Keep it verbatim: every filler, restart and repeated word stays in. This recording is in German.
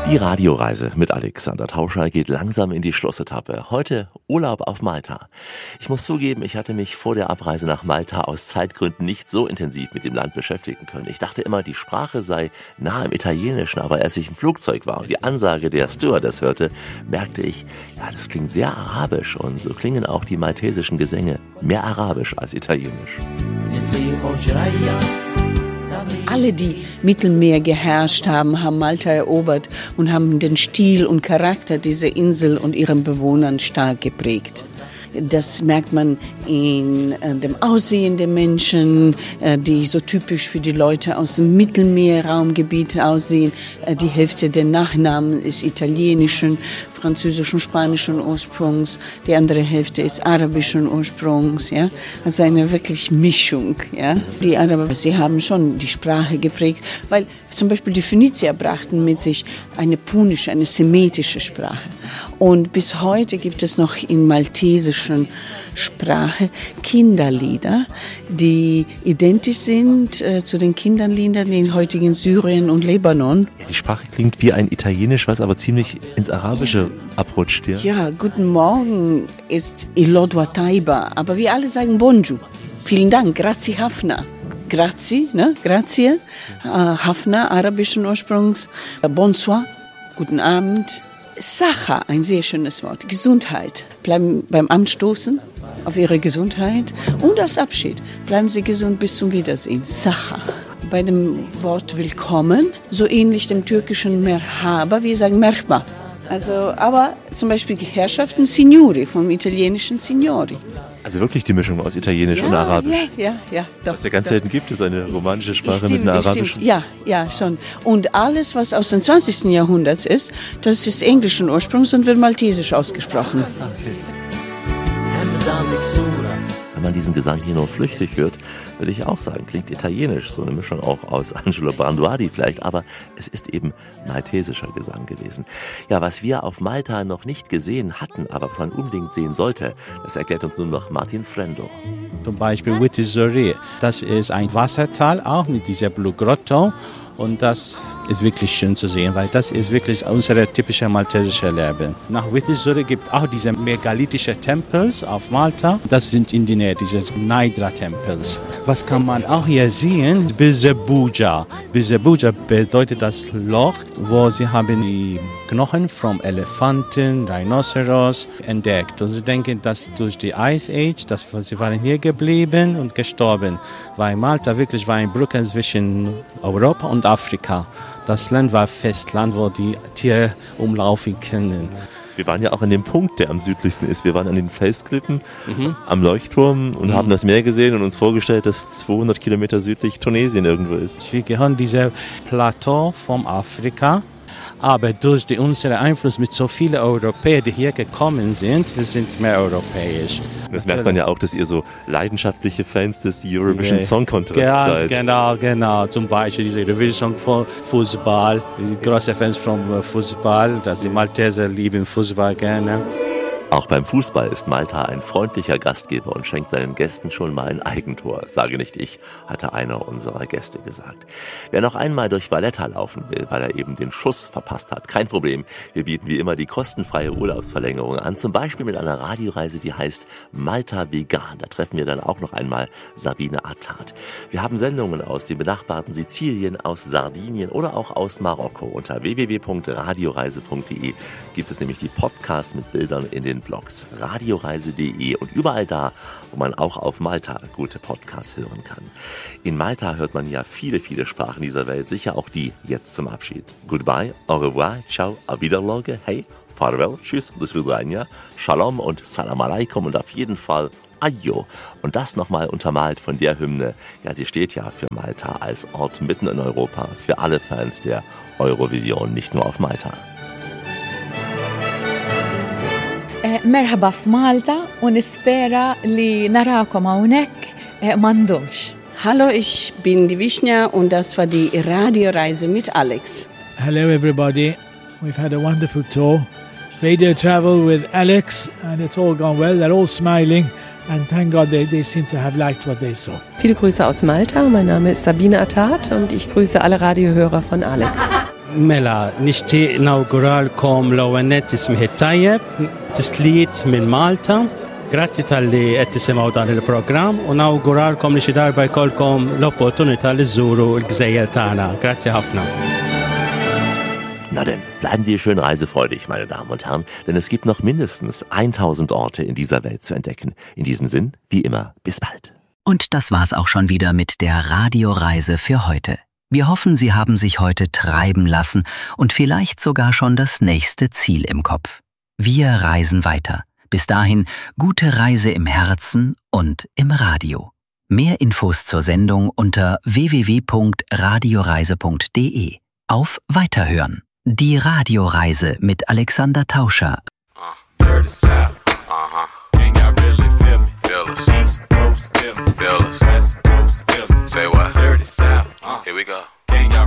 Die Radioreise mit Alexander Tauscher geht langsam in die Schlussetappe. Heute Urlaub auf Malta. Ich muss zugeben, ich hatte mich vor der Abreise nach Malta aus Zeitgründen nicht so intensiv mit dem Land beschäftigen können. Ich dachte immer, die Sprache sei nah im Italienischen, aber als ich im Flugzeug war und die Ansage der Stewardess hörte, merkte ich, ja, das klingt sehr arabisch und so klingen auch die maltesischen Gesänge mehr arabisch als italienisch. Alle, die Mittelmeer geherrscht haben, haben Malta erobert und haben den Stil und Charakter dieser Insel und ihren Bewohnern stark geprägt. Das merkt man in äh, dem Aussehen der Menschen, äh, die so typisch für die Leute aus dem Mittelmeerraumgebiet aussehen. Äh, die Hälfte der Nachnamen ist italienischen, französischen, spanischen Ursprungs. Die andere Hälfte ist arabischen Ursprungs. Ja? Also eine wirklich Mischung. Ja? Die Araber, sie haben schon die Sprache geprägt, weil zum Beispiel die Phönizier brachten mit sich eine punische, eine semitische Sprache. Und bis heute gibt es noch in maltesischen Sprache Kinderlieder, die identisch sind äh, zu den Kinderliedern in heutigen Syrien und Libanon. Die Sprache klingt wie ein Italienisch, was aber ziemlich ins Arabische abrutscht. Ja, ja, guten Morgen ist Ilodwa Taiba, aber wir alle sagen Bonjour. Vielen Dank, grazie Hafna. Grazie, ne? Grazie. Äh, Hafna, arabischen Ursprungs. Bonsoir, guten Abend. Sacha, ein sehr schönes Wort. Gesundheit. Bleiben beim Anstoßen auf Ihre Gesundheit und das Abschied. Bleiben Sie gesund bis zum Wiedersehen. Sacha. Bei dem Wort Willkommen, so ähnlich dem türkischen Merhaba, wir sagen Merhaba. Also, aber zum Beispiel Herrschaften Signori, vom italienischen Signori. Also wirklich die Mischung aus Italienisch ja, und Arabisch. Ja, ja, ja. Doch, was ja ganz doch. selten gibt, ist eine romanische Sprache Stimmt, mit einer arabischen. Stimmt. Ja, ja, schon. Und alles, was aus dem zwanzigsten Jahrhundert ist, das ist englischen Ursprungs und wird maltesisch ausgesprochen. Okay. Wenn man diesen Gesang hier nur flüchtig hört, würde ich auch sagen, klingt italienisch, so eine Mischung auch aus Angelo Branduardi vielleicht, aber es ist eben maltesischer Gesang gewesen. Ja, was wir auf Malta noch nicht gesehen hatten, aber was man unbedingt sehen sollte, das erklärt uns nun noch Martin Frendo. Zum Beispiel Vitiguri, das ist ein Wassertal, auch mit dieser Blue Grotto. Und das ist wirklich schön zu sehen, weil das ist wirklich unser typisches maltesisches Leben. Nach Vitiguri gibt es auch diese megalithischen Tempels auf Malta. Das sind in der Nähe dieses Naidra-Tempels. Was kann man auch hier sehen? Bizebuja. Bizebuja bedeutet das Loch, wo sie haben die Knochen von Elefanten, Rhinoceros entdeckt. Und sie denken, dass durch die Ice Age, dass sie waren hier geblieben und gestorben, weil Malta wirklich war eine Brücke zwischen Europa und Afrika. Das Land war Festland, wo die Tiere umlaufen können. Wir waren ja auch an dem Punkt, der am südlichsten ist. Wir waren an den Felsklippen mhm. am Leuchtturm und mhm. haben das Meer gesehen und uns vorgestellt, dass zweihundert Kilometer südlich Tunesien irgendwo ist. Wir gehören diesem Plateau von Afrika. Aber durch die, unseren Einfluss mit so vielen Europäern, die hier gekommen sind, wir sind mehr europäisch. Das merkt man ja auch, dass ihr so leidenschaftliche Fans des Eurovision okay. Song Contest Ganz seid. Genau, genau. Zum Beispiel diese Eurovision von Fußball. Wir sind große Fans von Fußball, dass die Malteser lieben Fußball gerne. Auch beim Fußball ist Malta ein freundlicher Gastgeber und schenkt seinen Gästen schon mal ein Eigentor. Sage nicht ich, hatte einer unserer Gäste gesagt. Wer noch einmal durch Valletta laufen will, weil er eben den Schuss verpasst hat, kein Problem. Wir bieten wie immer die kostenfreie Urlaubsverlängerung an. Zum Beispiel mit einer Radioreise, die heißt Malta Vegan. Da treffen wir dann auch noch einmal Sabine Attat. Wir haben Sendungen aus dem benachbarten Sizilien, aus Sardinien oder auch aus Marokko. Unter w w w punkt radioreise punkt de gibt es nämlich die Podcasts mit Bildern in den Blogs radioreise punkt de und überall da, wo man auch auf Malta gute Podcasts hören kann. In Malta hört man ja viele, viele Sprachen dieser Welt, sicher auch die jetzt zum Abschied. Goodbye, au revoir, ciao, auf Wiedersehen, hey, farewell, tschüss, das Vidranja, Shalom und Salam Alaikum und auf jeden Fall Ayo. Und das nochmal untermalt von der Hymne. Ja, sie steht ja für Malta als Ort mitten in Europa, für alle Fans der Eurovision, nicht nur auf Malta. مرحبا في مالطا ونسبيرا li narakom hawnhekk m'għandhomx. Hallo, ich bin die Wischня und das war die Radioreise mit Alex. Hello everybody, we've had a wonderful tour. Radio travel with Alex and it's all gone well. They're all smiling and thank God they, they seem to have liked what they saw. Viele Grüße aus Malta, mein Name ist Sabine Attat und ich grüße alle Radiohörer von Alex. Mela, nixtieq nawguralkom l-ewwel nett ismih tajjeb, tisliet minn Malta. Grazzi tal-li qed tisimgħu dan il-programm u nawguralkom li xi darba jkollkom l-opportunità li żżuru l-Gżejjer tagħna. Grazzi ħafna. Na denn, bleiben Sie schön reisefreudig, meine Damen und Herren, denn es gibt noch mindestens tausend Orte in dieser Welt zu entdecken. In diesem Sinn, wie immer, bis bald. Und das war's auch schon wieder mit der Radioreise für heute. Wir hoffen, Sie haben sich heute treiben lassen und vielleicht sogar schon das nächste Ziel im Kopf. Wir reisen weiter. Bis dahin, gute Reise im Herzen und im Radio. Mehr Infos zur Sendung unter w w w punkt radioreise punkt d e. Auf Weiterhören. Die Radioreise mit Alexander Tauscher. Uh, dirty South, uh-huh. Can y'all really feel me? Feel us. East Coast, feel me. Feel us. West Coast, feel me. Say what? Dirty South, uh, here we go. Can y'all